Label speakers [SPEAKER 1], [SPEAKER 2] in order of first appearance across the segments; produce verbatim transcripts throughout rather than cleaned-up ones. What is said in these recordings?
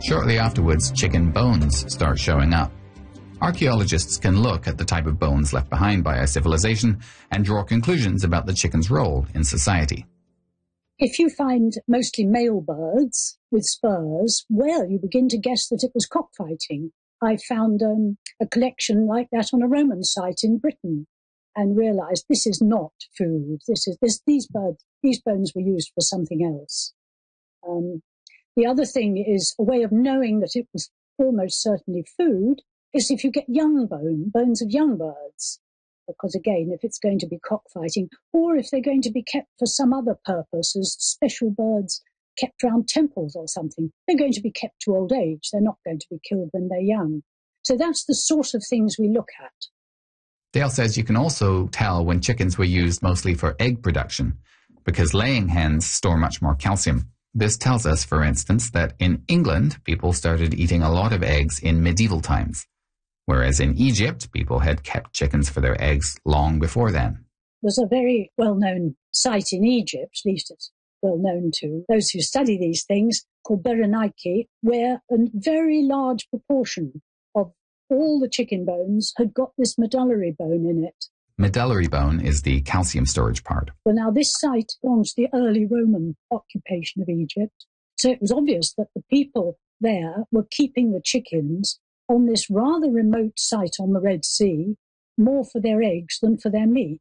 [SPEAKER 1] Shortly afterwards, chicken bones start showing up. Archaeologists can look at the type of bones left behind by a civilization and draw conclusions about the chicken's role in society.
[SPEAKER 2] If you find mostly male birds with spurs, well, you begin to guess that it was cockfighting. I found um, a collection like that on a Roman site in Britain and realized this is not food. This is this these birds, these bones were used for something else. Um, the other thing is a way of knowing that it was almost certainly food is if you get young bone, bones of young birds. Because again, if it's going to be cockfighting, or if they're going to be kept for some other purpose as special birds kept around temples or something, they're going to be kept to old age. They're not going to be killed when they're young. So that's the sort of things we look at.
[SPEAKER 1] Dale says you can also tell when chickens were used mostly for egg production, because laying hens store much more calcium. This tells us, for instance, that in England, people started eating a lot of eggs in medieval times, whereas in Egypt, people had kept chickens for their eggs long before then.
[SPEAKER 2] There's a very well-known site in Egypt, at least it's well-known to those who study these things, called Berenike, where a very large proportion of all the chicken bones had got this medullary bone in it.
[SPEAKER 1] Medullary bone is the calcium storage part.
[SPEAKER 2] Well, now this site belongs to the early Roman occupation of Egypt, so it was obvious that the people there were keeping the chickens on this rather remote site on the Red Sea, more for their eggs than for their meat.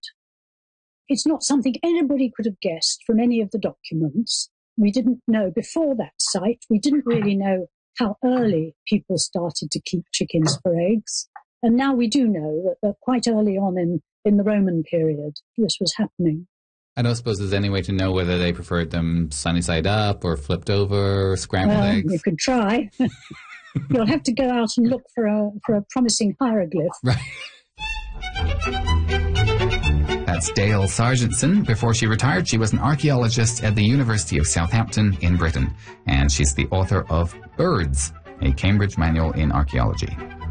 [SPEAKER 2] It's not something anybody could have guessed from any of the documents. We didn't know before that site. We didn't really know how early people started to keep chickens for eggs. And now we do know that, that quite early on in, in the Roman period, this was happening.
[SPEAKER 1] I don't suppose there's any way to know whether they preferred them sunny side up or flipped over or scrambled
[SPEAKER 2] well,
[SPEAKER 1] eggs.
[SPEAKER 2] You could try. You'll have to go out and look for a for a promising hieroglyph.
[SPEAKER 1] Right. That's Dale Sargentson. Before she retired, she was an archaeologist at the University of Southampton in Britain, and she's the author of Birds, a Cambridge Manual in Archaeology.